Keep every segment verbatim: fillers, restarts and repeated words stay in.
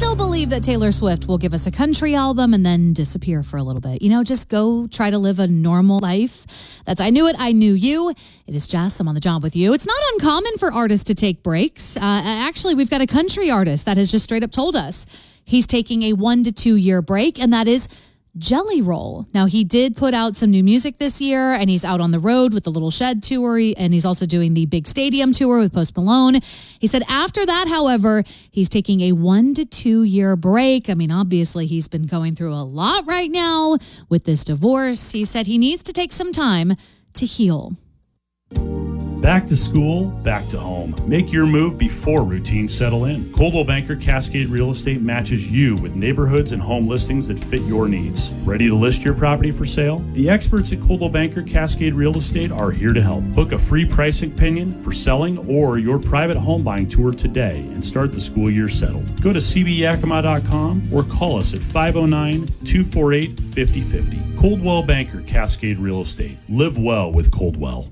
still believe that Taylor Swift will give us a country album and then disappear for a little bit. You know, just go try to live a normal life. That's I Knew It, I Knew You. It is Jess. I'm on the job with you. It's not uncommon for artists to take breaks. Uh, actually, we've got a country artist that has just straight up told us he's taking a one to two year break, and that is Jelly Roll. Now, he did put out some new music this year, and he's out on the road with the Little Shed tour, and he's also doing the big stadium tour with Post Malone. He said after that, however, he's taking a one to two year break. I mean, obviously, he's been going through a lot right now with this divorce. He said he needs to take some time to heal. Back to school, back to home. Make your move before routines settle in. Coldwell Banker Cascade Real Estate matches you with neighborhoods and home listings that fit your needs. Ready to list your property for sale? The experts at Coldwell Banker Cascade Real Estate are here to help. Book a free pricing opinion for selling or your private home buying tour today and start the school year settled. Go to c b yakima dot com or call us at five oh nine, two four eight, five oh five oh. Coldwell Banker Cascade Real Estate. Live well with Coldwell.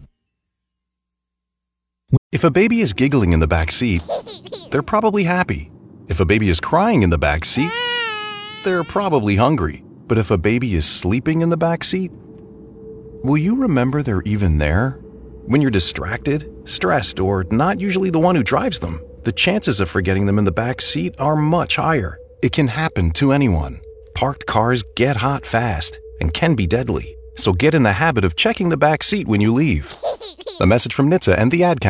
If a baby is giggling in the back seat, they're probably happy. If a baby is crying in the back seat, they're probably hungry. But if a baby is sleeping in the back seat, will you remember they're even there? When you're distracted, stressed, or not usually the one who drives them, the chances of forgetting them in the back seat are much higher. It can happen to anyone. Parked cars get hot fast and can be deadly. So get in the habit of checking the back seat when you leave. A message from N H T S A and the Ad Council.